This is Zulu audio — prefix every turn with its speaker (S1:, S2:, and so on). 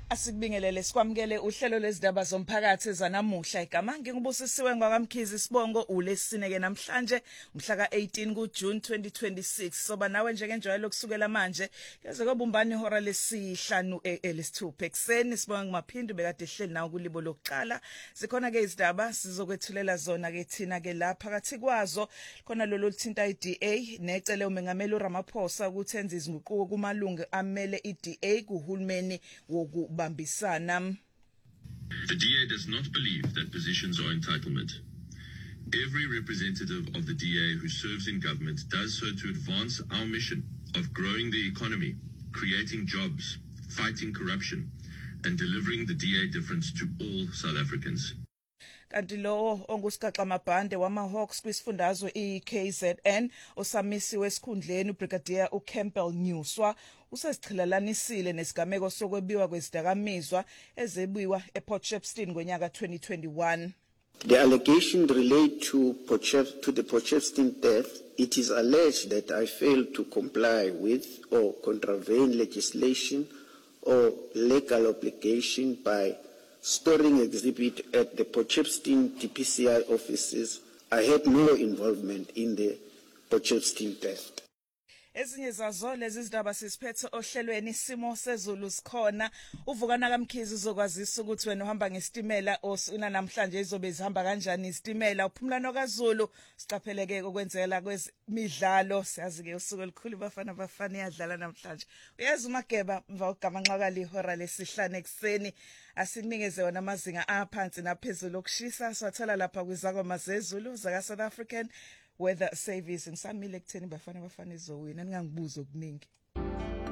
S1: Asikubingelele sikwamukele uhlelo lwezindaba zomphakathi zanamuhla igama ngingubusisiwe ngwakamkhizi Sibongo ulesine ke namhlanje umhla ka18 kuJune 2026 soba nawe njengenjwayelo kusukela manje yaze kobumbani ihora lesihlanu lesithupha ekseni Sibonga ngimaphindu bekade ehleli nawo kulibo lokuqala sikhona ke izindaba sizokwethulela zona ke thina ke lapha phakathi kwazo khona lolu lithinta iDA necele umengameli uRamaphosa ukuthi enze izinguquko kumalungu amele iDA kuhulumeni Bambisana.
S2: The DA does not believe that positions are entitlement. Every representative of the DA who serves in government does so to advance our mission of growing the economy, creating jobs, fighting corruption, and delivering the DA difference to all South Africans.
S1: Kanti lo ongusigaxa mabhande wamaHawks kwisifundazwe iKZN osamisi wesikhundleni uBrigadier uCampbell Newswa usesichilalanisile nesigameko sokwebiwa kwezidakamizwa ezebiwa ePortshepstone ngonyaka 2021.
S3: The allegation relate to the Potchefstroom death. It is alleged that I failed to comply with or contravene legislation or legal obligation by storing exhibit at the Potchefstroom DPCI offices. I had no involvement in the Potchefstroom death.
S1: Ezinye zazo lezi zindaba sisiphethe ohlelweni isimo sezulu sikhona uvukana kamkhizi uzokwazisa ukuthi wena uhamba ngesitimela osuna namhlanje izobe zihamba kanjani isitimela uphumlano kaZulu siqapheleke okwenzela kwezimidlalo siyazi ke usuku elikhulu bafana iyadlala namhlanje uyazi uMageba mva ugama nqakala ihora lesihlanu ekseni asinikeze wona amazinga aphansi naphezulu okushisa swathala lapha kwizakwa mazezulu zaka South African Weather Service ngisamile ekutheni bafana izowina ningangibuza okuningi